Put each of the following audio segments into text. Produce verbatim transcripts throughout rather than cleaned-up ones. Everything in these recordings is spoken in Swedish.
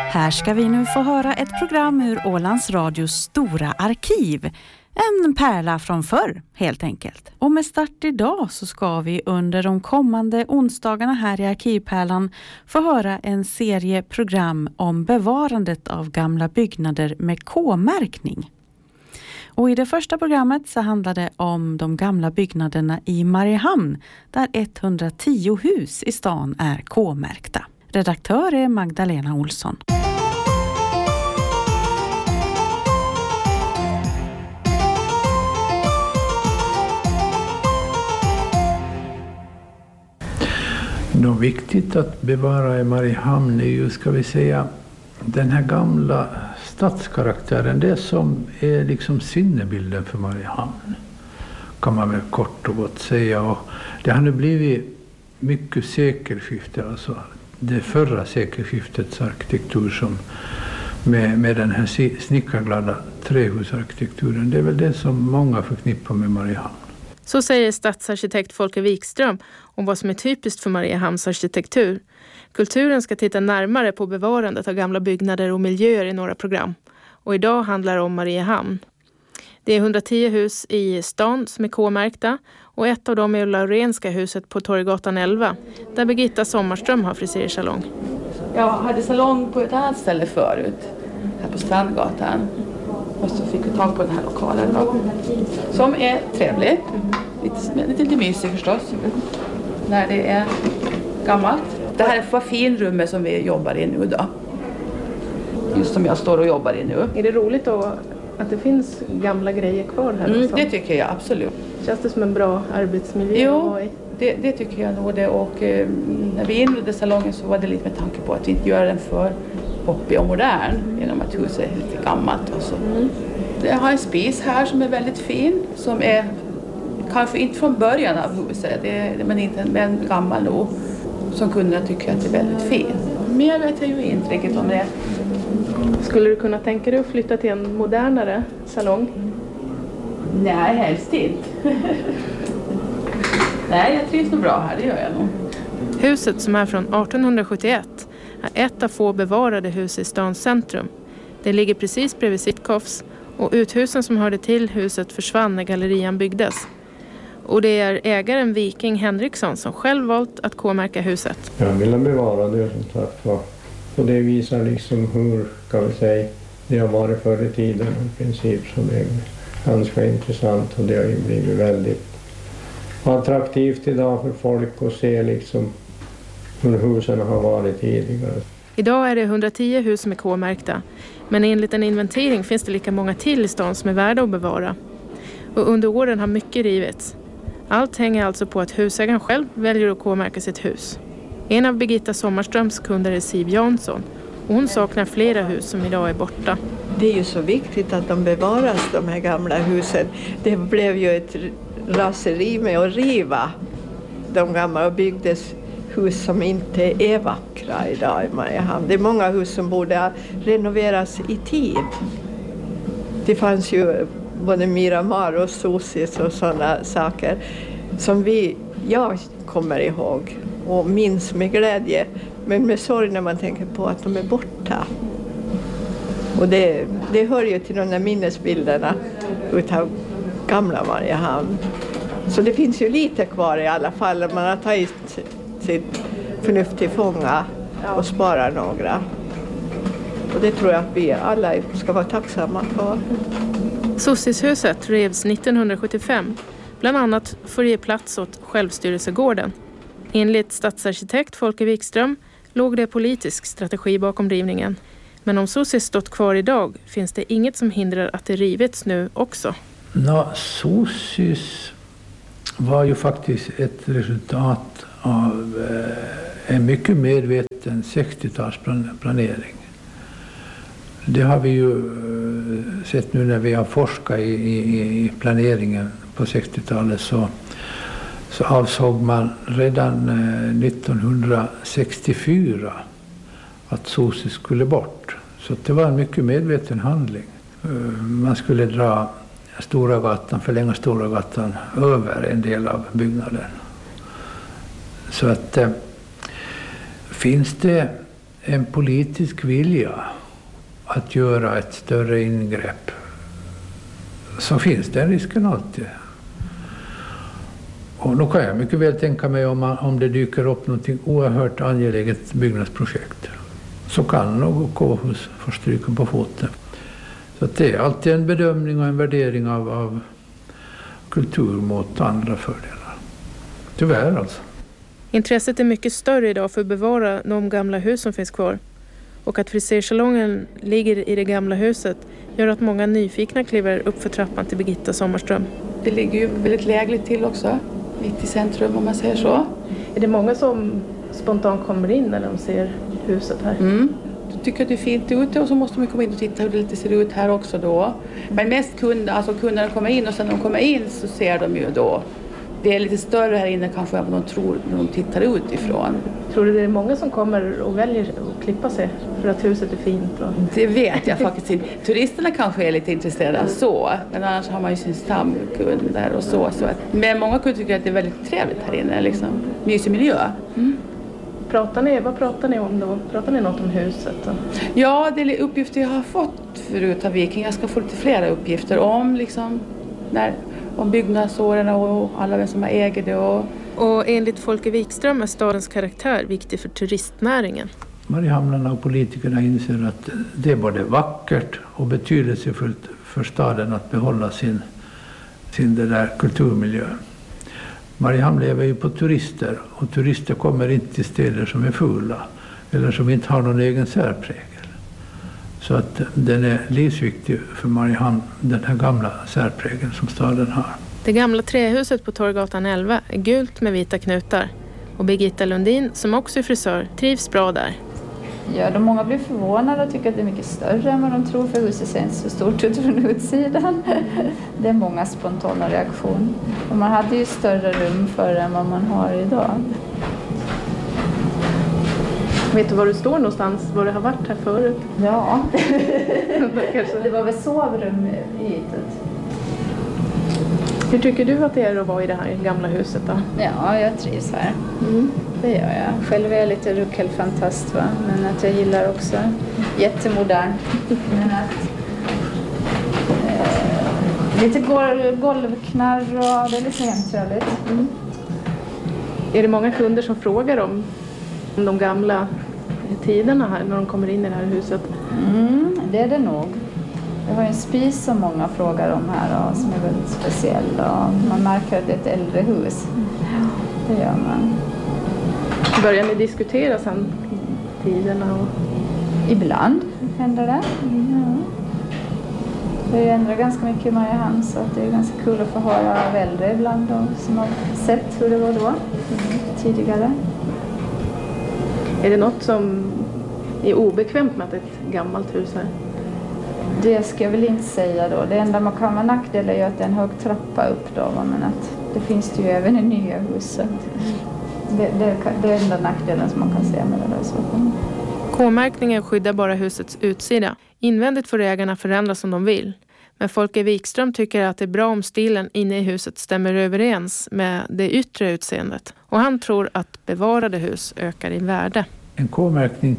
Här ska vi nu få höra ett program ur Ålands Radios stora arkiv. En pärla från förr, helt enkelt. Och med start idag så ska vi under de kommande onsdagarna här i Arkivpärlan få höra en serie program om bevarandet av gamla byggnader med K-märkning. Och i det första programmet så handlar det om de gamla byggnaderna i Mariehamn, där etthundratio hus i stan är K-märkta. Redaktör är Magdalena Olsson. Något viktigt att bevara i Mariehamn är ju, ska vi säga, den här gamla stadskaraktären. Det som är liksom sinnebilden för Mariehamn, kan man väl kort och gott säga. Och det har nu blivit mycket sekelskifte, alltså det förra sekelskiftets arkitektur som med, med den här snickarglada trähusarkitekturen. Det är väl det som många förknippar med Mariehamn. Så säger stadsarkitekt Folke Wikström om vad som är typiskt för Mariehamns arkitektur. Kulturen ska titta närmare på bevarandet av gamla byggnader och miljöer i några program. Och idag handlar det om Mariehamn. Det är hundratio hus i stan som är K-märkta och ett av dem är Laurenska huset på Torggatan elva där Birgitta Sommarström har frisersalong. Jag hade salong på ett annat ställe förut, här på Strandgatan. Och så fick vi tag på den här lokalen då, som är trevlig. Lite, lite mysig förstås, när det är gammalt. Det här är finrummet som vi jobbar i nu då. Just som jag står och jobbar i nu. Är det roligt då att det finns gamla grejer kvar här? Mm, det tycker jag absolut. Känns det som en bra arbetsmiljö? Jo, det, det tycker jag nog det. Och eh, när vi inredde salongen så var det lite med tanke på att vi inte gör den för poppig och modern genom att huset är lite gammalt och så. Mm. Jag har en spis här som är väldigt fin, som är kanske inte från början av huset, det är, men inte men gammal nog, som kunderna tycker att det är väldigt fin. Mer vet jag ju inte riktigt om det. Skulle du kunna tänka dig att flytta till en modernare salong? Nej, helst inte. Nej, jag trivs nog bra här, det gör jag nog. Huset, som är från arton sjuttioett, är ett av få bevarade hus i stans centrum. Det ligger precis bredvid Sittkofs och uthusen som hörde till huset försvann när gallerian byggdes. Och det är ägaren Viking Henriksson som själv valt att K-märka huset. Jag vill bevara det som sagt var. Och det visar liksom hur, kan vi säga, det har varit förr i tiden i princip, som är ganska intressant, och det har ju blivit väldigt attraktivt idag för folk att se liksom hur husen har varit tidigare. Idag är det hundratio hus som är K-märkta, men enligt en inventering finns det lika många till i stan som är värda att bevara. Och under åren har mycket rivits. Allt hänger alltså på att husägaren själv väljer att K-märka sitt hus. En av Birgitta Sommarströms kunder är Siv Jansson, och hon saknar flera hus som idag är borta. Det är ju så viktigt att de bevaras, de här gamla husen. Det blev ju ett raseri med att riva de gamla och byggdes hus som inte är vackra idag i Mariehamn. Det är många hus som borde renoveras i tid. Det fanns ju både Miramar och Sosis och sådana saker som vi, jag kommer ihåg och minns med glädje, men med sorg när man tänker på att de är borta. Och det, det hör ju till de där minnesbilderna utav gamla Mariehamn. Så det finns ju lite kvar i alla fall. Man har tagit sitt förnuft till fånga och sparar några. Och det tror jag att vi alla ska vara tacksamma för. Sossishuset revs nittonhundrasjuttiofem, bland annat för att ge plats åt självstyrelsegården. Enligt stadsarkitekt Folke Wikström låg det politisk strategi bakom rivningen. Men om Sossis stått kvar idag finns det inget som hindrar att det rivits nu också. Nå, Sossis var ju faktiskt ett resultat av eh, en mycket medveten sextiotalsplanering. Det har vi ju eh, sett nu när vi har forskat i, i, i planeringen på sextiotalet, så, så avsåg man redan eh, nittonhundrasextiofyra att Sossis skulle bort. Så det var en mycket medveten handling. Eh, man skulle dra Stora gatan, förlänga Stora gatan över en del av byggnaden. Så att eh, finns det en politisk vilja att göra ett större ingrepp, så finns den risken alltid. Och nu kan jag mycket väl tänka mig om, man, om det dyker upp något oerhört angeläget byggnadsprojekt, så kan något kårhus få stryka på foten. Så att det är alltid en bedömning och en värdering av, av kultur mot andra fördelar. Tyvärr alltså. Intresset är mycket större idag för att bevara de gamla hus som finns kvar. Och att frisersalongen ligger i det gamla huset gör att många nyfikna kliver upp för trappan till Birgitta Sommarström. Det ligger ju väldigt lägligt till också, mitt i centrum om man säger så. Är det många som spontant kommer in när de ser huset här? Mm. De tycker att det är fint ute och så måste man komma in och titta hur det lite ser ut här också då. Men mest kunder, alltså kunderna kommer in och sen när de kommer in så ser de ju då. Det är lite större här inne kanske än vad de tror när de tittar utifrån. Tror du det är många som kommer och väljer att klippa sig för att huset är fint? Och... Det vet jag faktiskt inte. Turisterna kanske är lite intresserade av så. Men annars har man ju sin stamkunder och så. så att, men många kunder tycker att det är väldigt trevligt här inne. Liksom. Mysig miljö. Mm. Pratar ni, vad pratar ni om då? Pratar ni något om huset? Då? Ja, det är uppgifter jag har fått förut av Viking. Jag ska få lite flera uppgifter om liksom... När, om byggnadsåren och alla vem som äger det. Och... och enligt Folke Wikström är stadens karaktär viktig för turistnäringen. Mariehamnarna och politikerna inser att det är både vackert och betydelsefullt för staden att behålla sin, sin det där kulturmiljö. Mariehamn lever ju på turister och turister kommer inte till städer som är fula eller som inte har någon egen särprägel. Så att den är livsviktig för Mariehamn, den här gamla särprägeln som staden har. Det gamla trähuset på Torggatan elva är gult med vita knutar. Och Birgitta Lundin, som också är frisör, trivs bra där. Ja, de många blir förvånade och tycker att det är mycket större än vad de tror, för huset ser inte så stort ut från utsidan. Det är många spontana reaktioner. Och man hade ju större rum förr än vad man har idag. Vet du var du står någonstans? Var du har varit här förut? Ja, det var väl sovrum i ytet. Hur tycker du att det är att vara i det här gamla huset då? Ja, jag trivs här. Mm. Det gör jag. Själv är jag lite ruckelfantast, va? Men att jag gillar också jättemodern. Men att eh, lite golvknarr och det är lite hemtrevligt. Mm. Är det många kunder som frågar om, om de gamla tiderna här när de kommer in i det här huset? Mm, det är det nog. Vi har en spis som många frågar om här och som är väldigt speciell. Och man märker att det är ett äldre hus. Det gör man. Börjar ni diskutera sen tiderna? Och... Ibland händer det. Ja. Det ändrar ganska mycket i Mariehamn, så att det är ganska kul att få höra av äldre ibland och som har sett hur det var då mm. tidigare. Är det något som är obekvämt med att ett gammalt hus här? Det ska jag väl inte säga då. Det enda man kan vara nackdel är att det är en hög trappa upp då. Men att det finns det ju även i nya huset. Det, det, det är enda nackdelen som man kan se med det där. Så. K-märkningen skyddar bara husets utsida. Invändigt får ägarna förändra som de vill. Men Folke Wikström tycker att det är bra om stilen inne i huset stämmer överens med det yttre utseendet. Och han tror att bevarade hus ökar i värde. En K-märkning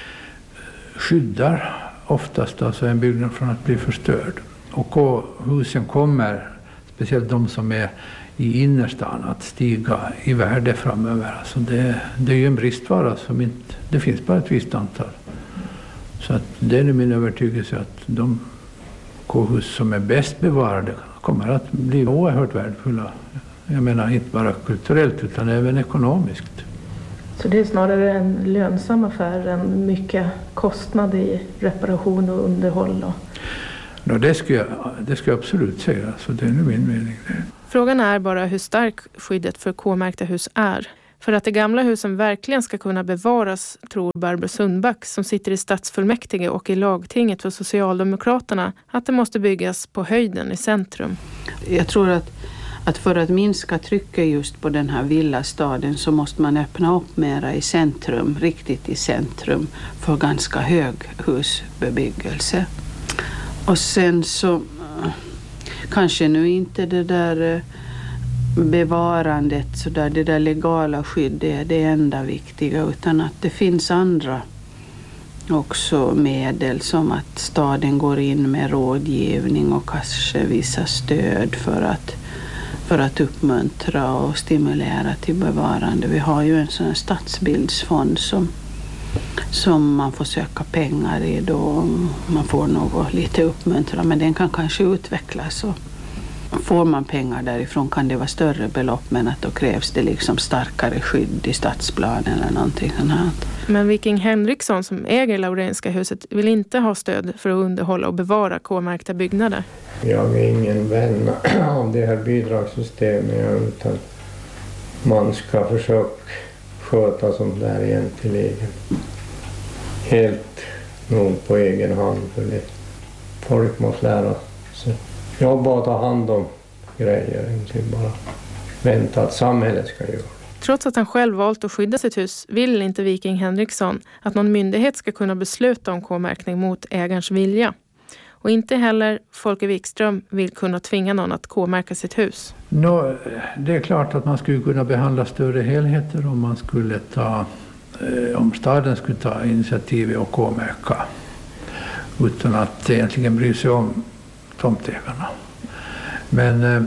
skyddar oftast alltså en byggnad från att bli förstörd. Och K-husen kommer, speciellt de som är i innerstan, att stiga i värde framöver. Alltså det, det är ju en bristvara som inte, det finns bara ett visst antal. Så att det är min övertygelse att de K-hus som är bäst bevarade kommer att bli oerhört värdefulla. Jag menar inte bara kulturellt utan även ekonomiskt. Så det är snarare en lönsam affär än mycket kostnad i reparation och underhåll? Och... Ja, det ska jag, det ska jag absolut säga. Så det är nu min mening. Frågan är bara hur stark skyddet för K-märkta hus är. För att de gamla husen verkligen ska kunna bevaras tror Barbro Sundback, som sitter i stadsfullmäktige och i lagtinget för Socialdemokraterna, att det måste byggas på höjden i centrum. Jag tror att Att för att minska trycket just på den här villastaden så måste man öppna upp mera i centrum, riktigt i centrum, för ganska hög husbebyggelse. Och sen så kanske nu inte det där bevarandet, så där, det där legala skyddet är det enda viktiga, utan att det finns andra också medel som att staden går in med rådgivning och kanske vissa stöd för att, för att uppmuntra och stimulera till bevarande. Vi har ju en sån här stadsbildsfond som, som man får söka pengar i då man får något lite uppmuntra, men den kan kanske utvecklas. Och får man pengar därifrån kan det vara större belopp, men att då krävs det liksom starkare skydd i stadsplanen eller någonting sånt här. Men Viking Henriksson som äger Laurenska huset vill inte ha stöd för att underhålla och bevara K-märkta byggnader. Jag är ingen vän av det här bidragssystemet, utan man ska försöka sköta sånt där egentligen helt nog på egen hand, för det. Folk måste lära sig jobba och ta hand om grejer, inte bara vänta att samhället ska göra. Trots att han själv valt att skydda sitt hus vill inte Viking Henriksson att någon myndighet ska kunna besluta om K-märkning mot ägarens vilja. Och inte heller Folke Wikström vill kunna tvinga någon att K-märka sitt hus. Nå, det är klart att man skulle kunna behandla större helheter om man skulle ta, eh, om staden skulle ta initiativet och K-märka utan att egentligen bry sig om tomtägarna. Men eh,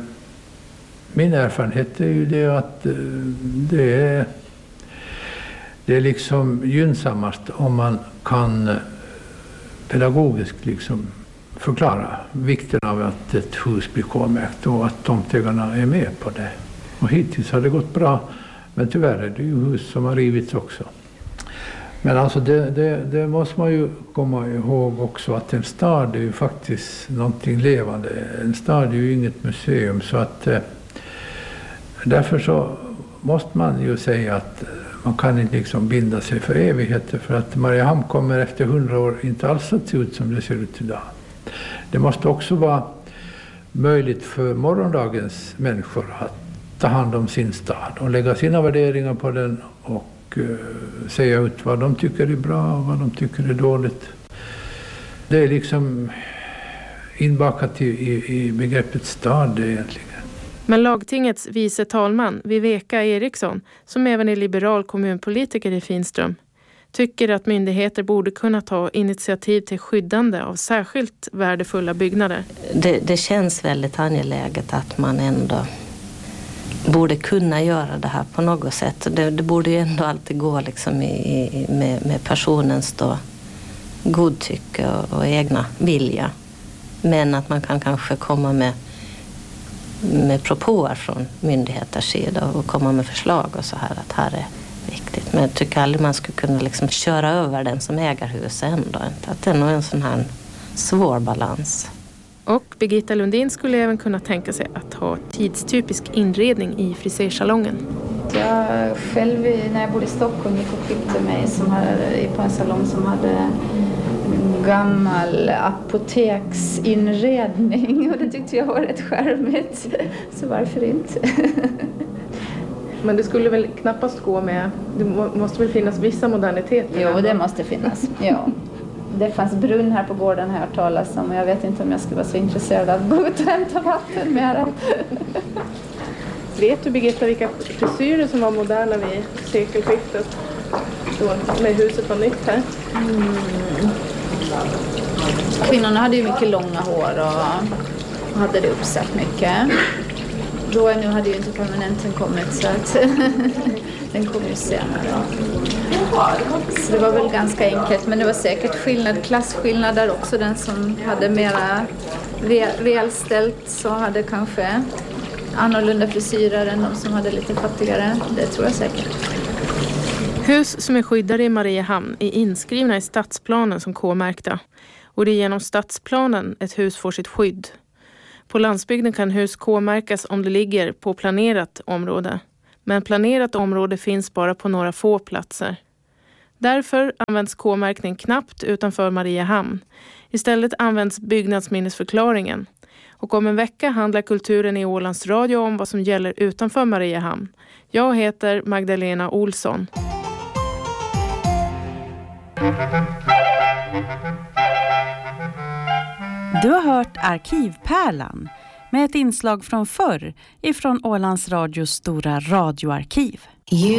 min erfarenhet är ju det att eh, det är, det är liksom gynnsammast om man kan eh, pedagogiskt liksom förklara vikten av att ett hus blir K-märkt och att tomtägarna är med på det. Och hittills har det gått bra, men tyvärr är det ju hus som har rivits också. Men alltså det, det, det måste man ju komma ihåg också, att en stad är ju faktiskt någonting levande. En stad är ju inget museum, så att eh, därför så måste man ju säga att man kan inte liksom binda sig för evigheter, för att Mariehamn kommer efter hundra år inte alls att se ut som det ser ut idag. Det måste också vara möjligt för morgondagens människor att ta hand om sin stad och lägga sina värderingar på den och uh, säga ut vad de tycker är bra och vad de tycker är dåligt. Det är liksom inbakat i, i, i begreppet stad egentligen. Men lagtingets vice talman Viveka Eriksson, som även är liberal kommunpolitiker i Finström, tycker att myndigheter borde kunna ta initiativ till skyddande av särskilt värdefulla byggnader. Det, det känns väldigt angeläget att man ändå borde kunna göra det här på något sätt. Det, det borde ju ändå alltid gå liksom i, i, med, med personens då godtycke och, och egna vilja. Men att man kan kanske komma med, med propåer från myndigheters sida och komma med förslag och så här, att här är viktigt. Men jag tycker aldrig man skulle kunna liksom köra över den som äger huset ändå. Att det är nog en sån här svår balans. Och Birgitta Lundin skulle även kunna tänka sig att ha tidstypisk inredning i frisersalongen. Jag själv, när jag bodde i Stockholm, gick och klippte mig som hade, på en salong som hade gammal apoteksinredning. Och det tyckte jag var rätt charmigt. Så varför inte? Men det skulle väl knappast gå med, det måste väl finnas vissa moderniteter? Jo, det måste finnas, ja. Det fanns brunn här på gården, här talas om, och jag vet inte om jag skulle vara så intresserad av att gå ut och hämta vatten med det. Vet du, Birgitta, vilka frisyrer som var moderna vid sekelskiftet, då när huset var nytt här? Mm. Kvinnorna hade ju mycket långa hår och hade det uppsatt mycket. Då nu hade ju inte permanenten kommit, så att den kom ju senare. Så det var väl ganska enkelt, men det var säkert skillnad, klassskillnader också. Den som hade mera välställt så hade kanske annorlunda frisyrer än de som hade lite fattigare. Det tror jag säkert. Hus som är skyddade i Mariehamn är inskrivna i stadsplanen som K-märkta. Och det är genom stadsplanen ett hus får sitt skydd. På landsbygden kan hus K-märkas om det ligger på planerat område. Men planerat område finns bara på några få platser. Därför används K-märkning knappt utanför Mariehamn. Istället används byggnadsminnesförklaringen. Och om en vecka handlar kulturen i Ålands Radio om vad som gäller utanför Mariehamn. Jag heter Magdalena Olsson. Du har hört Arkivpärlan med ett inslag från förr ifrån Ålands Radios stora radioarkiv.